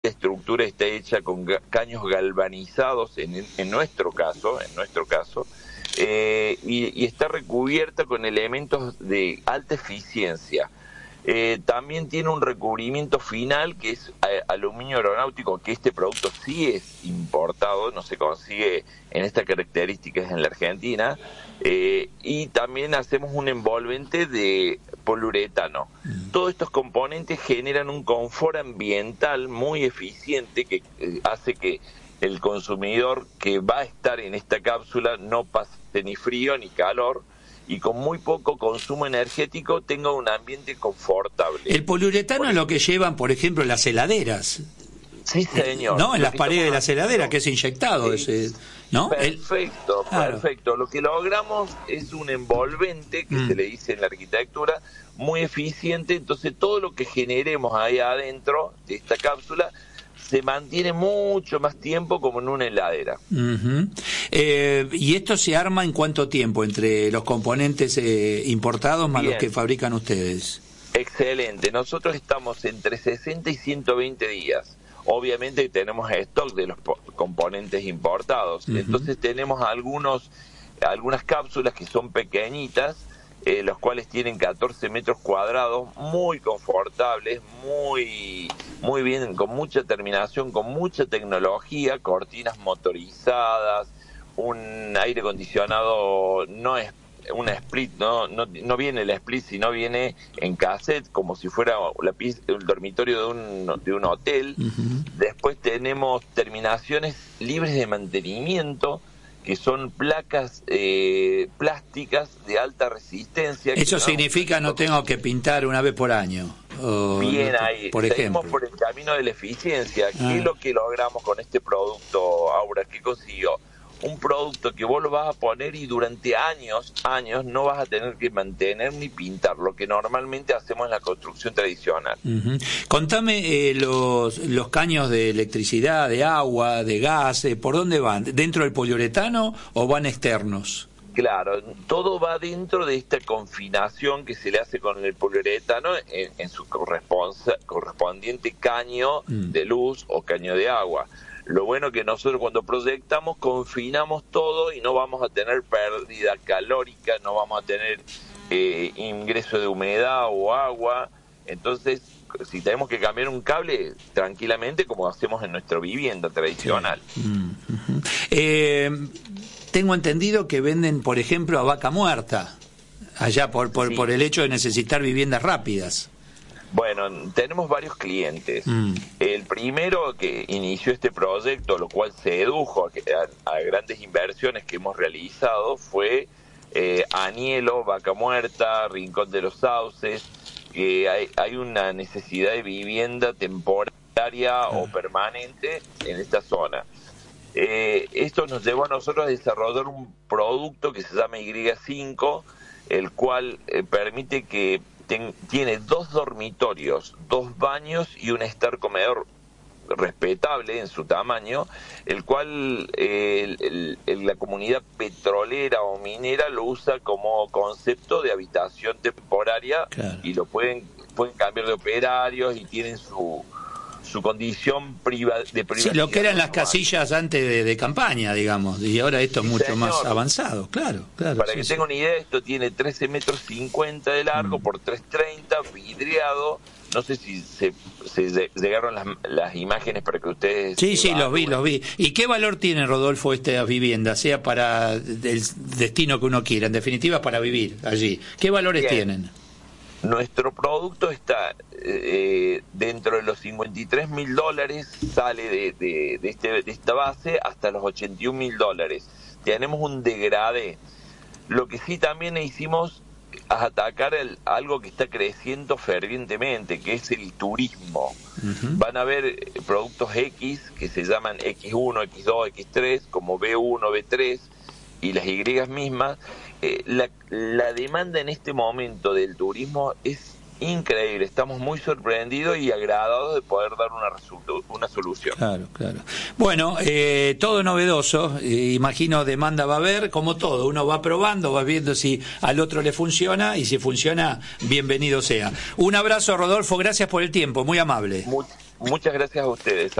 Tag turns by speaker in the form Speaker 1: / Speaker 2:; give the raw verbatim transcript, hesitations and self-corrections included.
Speaker 1: estructura está hecha con caños galvanizados, en, en nuestro caso, en nuestro caso, eh, y, y está recubierta con elementos de alta eficiencia. Eh, también tiene un recubrimiento final que es eh, aluminio aeronáutico, que este producto sí es importado, no se consigue en estas características en la Argentina, eh, y también hacemos un envolvente de poliuretano. Mm. Todos estos componentes generan un confort ambiental muy eficiente que eh, hace que el consumidor que va a estar en esta cápsula no pase ni frío ni calor, y con muy poco consumo energético tenga un ambiente confortable.
Speaker 2: El poliuretano es lo que llevan, por ejemplo, las heladeras.
Speaker 1: Sí, señor.
Speaker 2: No, en las paredes de las heladeras, que es inyectado. Sí. Ese, ¿no?
Speaker 1: Perfecto, claro. Perfecto. Lo que logramos es un envolvente, que mm. se le dice en la arquitectura, muy eficiente. Entonces, todo lo que generemos ahí adentro de esta cápsula se mantiene mucho más tiempo como en una heladera.
Speaker 2: Uh-huh. eh, ¿Y esto se arma en cuánto tiempo entre los componentes eh, importados más Bien. Los que fabrican ustedes?
Speaker 1: Excelente. Nosotros estamos entre sesenta y ciento veinte días. Obviamente tenemos stock de los componentes importados. Uh-huh. Entonces tenemos algunos algunas cápsulas que son pequeñitas, Eh, los cuales tienen catorce metros cuadrados, muy confortables, muy muy bien, con mucha terminación, con mucha tecnología, cortinas motorizadas, un aire acondicionado, no es una split, no, no no viene el split, sino viene en cassette, como si fuera la, el dormitorio de un, de un hotel. Uh-huh. Después tenemos terminaciones libres de mantenimiento, que son placas eh, plásticas de alta resistencia.
Speaker 2: Eso significa no tengo que pintar una vez por año. O,
Speaker 1: Bien ahí,
Speaker 2: por
Speaker 1: seguimos
Speaker 2: ejemplo.
Speaker 1: por el camino de la eficiencia.
Speaker 2: Ah.
Speaker 1: ¿Qué es lo que logramos con este producto, Aura? ¿Qué consiguió? Un producto que vos lo vas a poner y durante años, años, no vas a tener que mantener ni pintar, lo que normalmente hacemos en la construcción tradicional.
Speaker 2: Uh-huh. Contame eh, los, los caños de electricidad, de agua, de gas, eh, ¿por dónde van? ¿Dentro del poliuretano o van externos?
Speaker 1: Claro, todo va dentro de esta confinación que se le hace con el poliuretano en, en su correspondiente caño mm. de luz o caño de agua. Lo bueno que nosotros cuando proyectamos confinamos todo y no vamos a tener pérdida calórica, no vamos a tener eh, ingreso de humedad o agua. Entonces, si tenemos que cambiar un cable, tranquilamente, como hacemos en nuestra vivienda tradicional.
Speaker 2: Sí. Uh-huh. Eh, tengo entendido que venden, por ejemplo, a vaca muerta, allá por, por, sí. por el hecho de necesitar viviendas rápidas.
Speaker 1: Bueno, tenemos varios clientes. Mm. El primero que inició este proyecto, lo cual sedujo a, a, a grandes inversiones que hemos realizado, fue eh, Anielo, Vaca Muerta, Rincón de los Sauces, que hay, hay una necesidad de vivienda temporaria mm. o permanente en esta zona. Eh, esto nos llevó a nosotros a desarrollar un producto que se llama Y cinco, el cual eh, permite que tiene dos dormitorios, dos baños y un estar comedor respetable en su tamaño, el cual eh, el, el, la comunidad petrolera o minera lo usa como concepto de habitación temporaria. Claro. Y lo pueden pueden cambiar de operarios y tienen su su condición priva, de privacidad.
Speaker 2: Sí, lo que eran las casillas antes de, de campaña, digamos, y ahora esto es sí, mucho señor. Más avanzado, claro, claro.
Speaker 1: Para
Speaker 2: sí,
Speaker 1: que
Speaker 2: sí.
Speaker 1: tenga una idea, esto tiene trece metros cincuenta de largo mm. por tres treinta, vidriado. No sé si se, se llegaron las, las imágenes para que ustedes...
Speaker 2: Sí, sí, los vi, los vi. ¿Y qué valor tiene, Rodolfo, esta vivienda? Sea para el destino que uno quiera, en definitiva para vivir allí. ¿Qué valores Bien. Tienen?
Speaker 1: Nuestro producto está eh, dentro de los cincuenta y tres mil dólares, sale de, de, de, este, de esta base hasta los ochenta y un mil dólares. Tenemos un degradé. Lo que sí también hicimos es atacar el, algo que está creciendo fervientemente, que es el turismo. Uh-huh. Van a haber productos X que se llaman equis uno, equis dos, equis tres, como be uno, be tres y las Y mismas. Eh, la, la demanda en este momento del turismo es increíble, estamos muy sorprendidos y agradados de poder dar una, resolu- una solución.
Speaker 2: Claro, claro. Bueno, eh, todo novedoso, eh, imagino demanda va a haber, como todo, uno va probando, va viendo si al otro le funciona y si funciona, bienvenido sea. Un abrazo, Rodolfo, gracias por el tiempo, muy amable.
Speaker 1: Muy, Muchas gracias a ustedes.